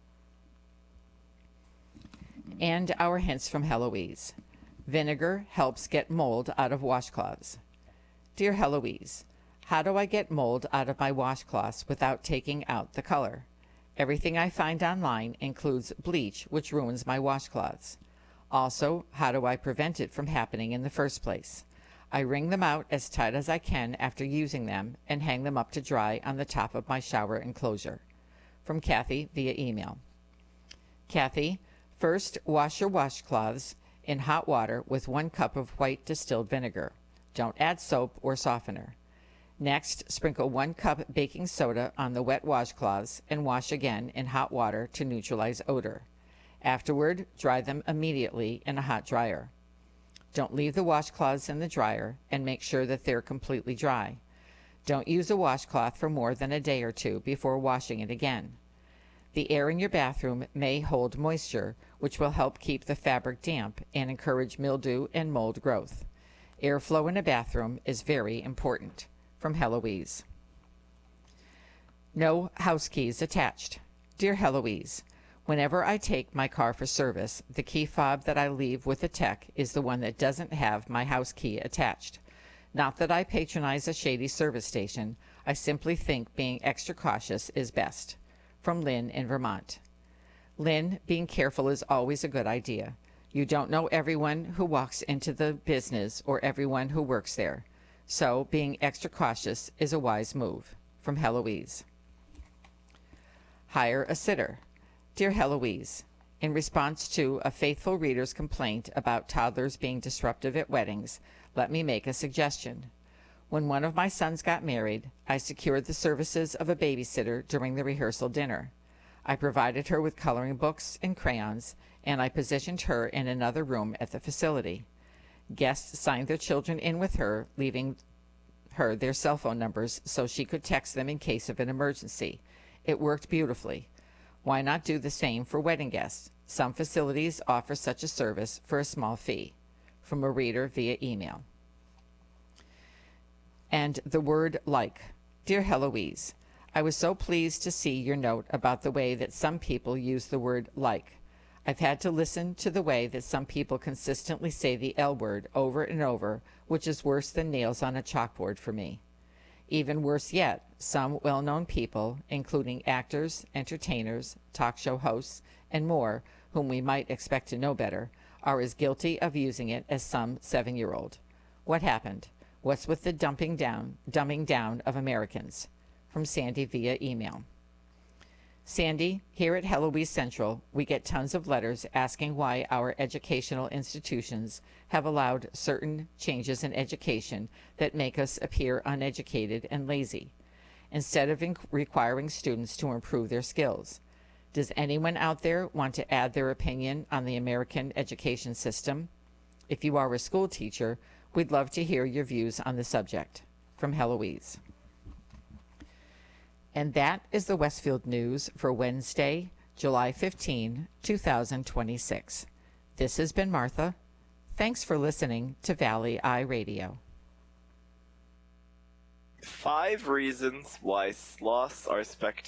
[SPEAKER 4] And our hints from Heloise. Vinegar helps get mold out of washcloths. Dear Heloise, how do I get mold out of my washcloths without taking out the color? Everything I find online includes bleach, which ruins my washcloths. Also, how do I prevent it from happening in the first place? I wring them out as tight as I can after using them and hang them up to dry on the top of my shower enclosure. From Kathy via email. Kathy, first wash your washcloths in hot water with 1 cup of white distilled vinegar. Don't add soap or softener. Next, sprinkle 1 cup baking soda on the wet washcloths and wash again in hot water to neutralize odor. Afterward, dry them immediately in a hot dryer. Don't leave the washcloths in the dryer and make sure that they're completely dry. Don't use a washcloth for more than a day or two before washing it again. The air in your bathroom may hold moisture, which will help keep the fabric damp and encourage mildew and mold growth. Airflow in a bathroom is very important. From Heloise. No house keys attached. Dear Heloise, whenever I take my car for service, the key fob that I leave with the tech is the one that doesn't have my house key attached. Not that I patronize a shady service station, I simply think being extra cautious is best. From Lynn in Vermont. Lynn, being careful is always a good idea. You don't know everyone who walks into the business or everyone who works there. So being extra cautious is a wise move. From Heloise. Hire a sitter. Dear Heloise, in response to a faithful reader's complaint about toddlers being disruptive at weddings, let me make a suggestion. When one of my sons got married, I secured the services of a babysitter during the rehearsal dinner. I provided her with coloring books and crayons, and I positioned her in another room at the facility. Guests signed their children in with her, leaving her their cell phone numbers so she could text them in case of an emergency. It worked beautifully. Why not do the same for wedding guests? Some facilities offer such a service for a small fee. From a reader via email. And the word like. Dear Heloise, I was so pleased to see your note about the way that some people use the word like. I've had to listen to the way that some people consistently say the L word over and over, which is worse than nails on a chalkboard for me. Even worse yet, some well-known people, including actors, entertainers, talk show hosts, and more, whom we might expect to know better, are as guilty of using it as some 7-year-old. What happened? What's with the dumbing down of Americans? From Sandy via email. Sandy, here at Heloise Central, we get tons of letters asking why our educational institutions have allowed certain changes in education that make us appear uneducated and lazy, instead of requiring students to improve their skills. Does anyone out there want to add their opinion on the American education system? If you are a school teacher, we'd love to hear your views on the subject. From Heloise. And that is the Westfield News for Wednesday, July 15, 2026. This has been Martha. Thanks for listening to Valley Eye Radio.
[SPEAKER 5] 5 reasons why sloths are spectacular.